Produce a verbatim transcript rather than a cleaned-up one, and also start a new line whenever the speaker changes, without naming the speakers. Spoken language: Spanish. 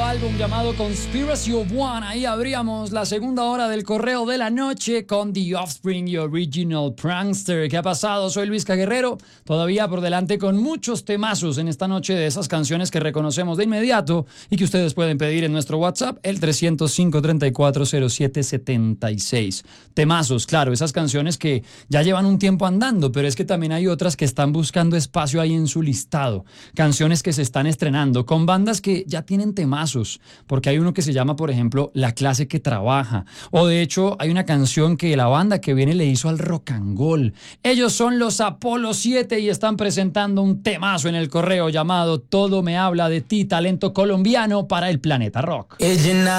álbum llamado Conspiracy of One. Ahí abríamos la segunda hora del Correo de la Noche con The Offspring y Original Prankster. ¿Qué ha pasado? Soy Luis Caguerrero, todavía por delante con muchos temazos en esta noche, de esas canciones que reconocemos de inmediato y que ustedes pueden pedir en nuestro WhatsApp, el trescientos cinco, treinta y cuatro, cero siete, setenta y seis. Temazos, claro, esas canciones que ya llevan un tiempo andando, pero es que también hay otras que están buscando espacio ahí en su listado. Canciones que se están estrenando con bandas que ya tienen temazos, porque hay uno que se llama, por ejemplo, La Clase que Trabaja, o de hecho hay una canción que la banda que viene le hizo al rock and roll. Ellos son los Apolo siete y están presentando un temazo en el Correo llamado Todo me habla de ti, talento colombiano para el Planeta Rock.
Ella